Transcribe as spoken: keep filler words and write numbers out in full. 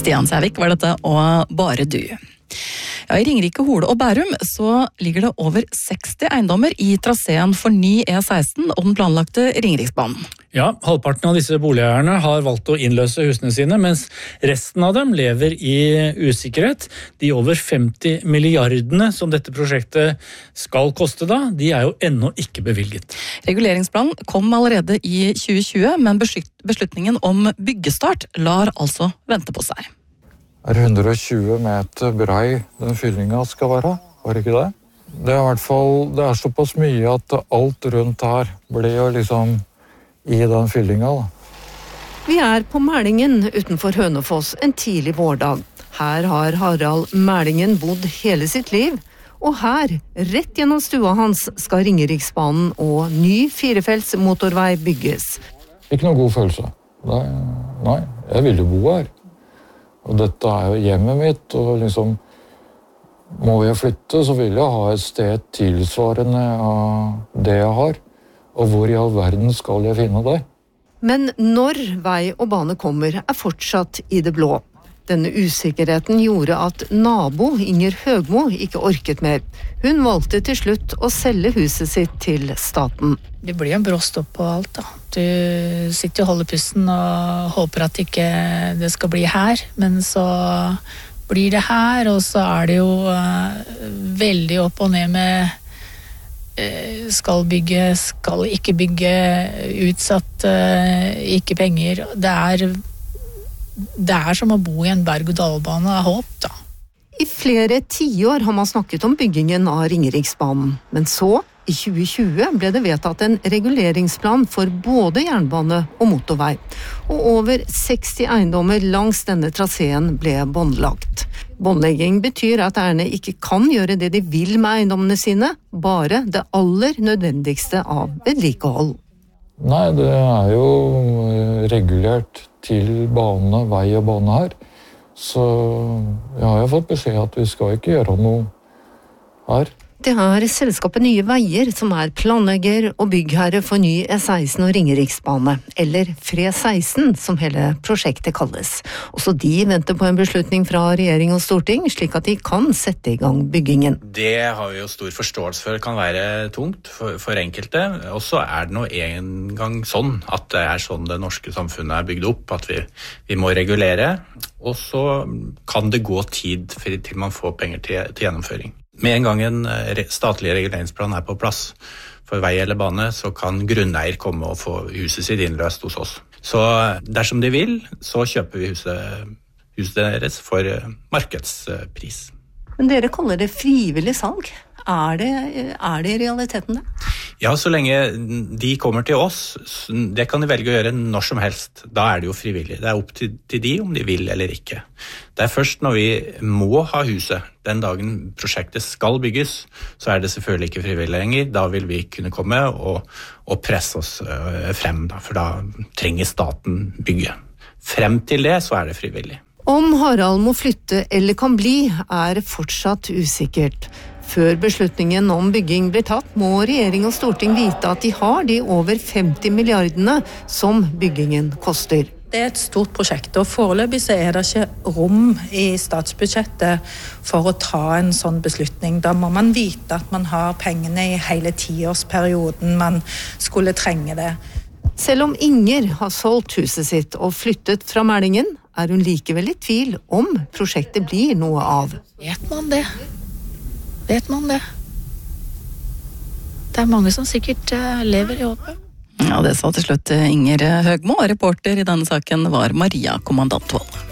Stian Sævik var dette, og Bare du. Ja, I Ringerike, Hole og Bærum så ligger det over seksti eiendommer i traseen for ny E seksten og den planlagte Ringeriksbanen. Ja, halvparten av disse boligeierne har valgt å innløse husene sine, mens resten av dem lever i usikkerhet. De over femti milliardene som dette prosjektet skal koste da, de er jo ennå ikke bevilget. Reguleringsplanen kom allerede i tjue tjue, men beslutningen om byggestart lar altså vente på seg. Er hundre og tjue meter brei den fyllinga skal være, var det ikke det? Det er i hvert fall, det er såpass mye at alt rundt her blir jo liksom i den fyllinga da. Vi er på Mælingen utenfor Hønefoss en tidlig vårdag. Her har Harald Mælingen bodd hele sitt liv, og her, rett gjennom stua hans, skal Ringeriksbanen og ny firefelts motorvei bygges. Ikke noe god følelse. Nei, nei, jeg vil jo bo her. Og dette er jo hjemmet mitt, og liksom må jeg flytte, så vil jeg ha et sted tilsvarende av det jeg har. Og hvor i all verden skal jeg finne det? Men når vei og bane kommer, er fortsatt i det blå. Denne usikkerheten gjorde at nabo Inger Høgmo ikke orket mer. Hun valgte til slutt å selge huset sitt til staten. Det blir en brå stopp på alt da. Du sitter og holder pusten og håper at ikke det skal bli her, men så blir det her, og så er det jo uh, veldig opp og ned med uh, skal bygge, skal ikke bygge, utsatt, uh, ikke penger. Det er, det er som å bo i en berg-og-dal-bane av håp da. I flere tiår har man snakket om byggingen av Ringeriksbanen, men så i tjue tjue ble det vedtatt en reguleringsplan for både jernbane og motorvei, og over seksti eiendommer langs denne traseen ble båndlagt. Båndlegging betyr at eierne ikke kan gjøre det de vil med eiendommene sine, bare det aller nødvendigste av vedlikehold. Nei, det er jo regulert til bane, vei og bane her, så jeg har jo fått beskjed at vi skal ikke gjøre noe her. Det er selskapet Nye Veier som er planlegger og byggherre for ny E seksten og Ringeriksbane, eller Fre seksten som hele prosjektet kalles. Også de venter på en beslutning fra regjering og storting, slik at de kan sette i gang byggingen. Det har vi jo stor forståelse for, kan være tungt for, for enkelte, og så er det nå en gang sånn at det er sånn det norske samfunnet er bygd opp, at vi, vi må regulere, og så kan det gå tid til man får penger til, til gjennomføring. Med en gang en statlig reguleringsplan er på plass for vei eller bane, så kan grunneier komme og få huset sitt innløst hos oss. Så dersom de vil, så kjøper vi huset, huset deres for markedspris. Men dere kaller det frivillig salg. Er det, er det i realiteten det? Ja, så lenge de kommer til oss, det kan de velge å gjøre når som helst. Da er det jo frivillig. Det er opp til, til de om de vil eller ikke. Det er først når vi må ha huset, den dagen prosjektet skal bygges, så er det selvfølgelig ikke frivillig lenger. Da vil vi kunne komme og, og presse oss frem, da, for da trenger staten bygge. Frem til det så er det frivillig. Om Harald må flytte eller kan bli, er fortsatt usikkert. Før beslutningen om bygging blir tatt, må regjering og storting vite at de har de over femti milliardene som byggingen koster. Det er et stort prosjekt, og foreløpig så er det ikke rom i statsbudsjettet for å ta en sånn beslutning. Da må man vite at man har pengene i hele tiårsperioden man skulle trenge det. Selv om Inger har solgt huset sitt og flyttet fra Mælingen, er hun likevel i tvil om prosjektet blir noe av. Vet man det? Vet man det? Det er mange som sikkert lever i håpet. Ja, det sa til slutt Inger Høgmo, og reporter i denne saken var Maria Kommandantvold.